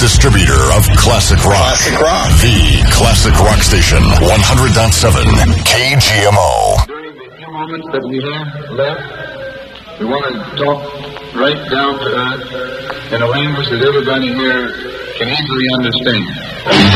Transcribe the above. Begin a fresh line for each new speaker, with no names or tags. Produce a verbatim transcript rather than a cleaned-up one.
distributor of classic rock.
Classic rock.
The classic rock station, one hundred point seven K G M O.
During the few moments that we have left, we want to talk right down to earth in a language that everybody here can easily understand.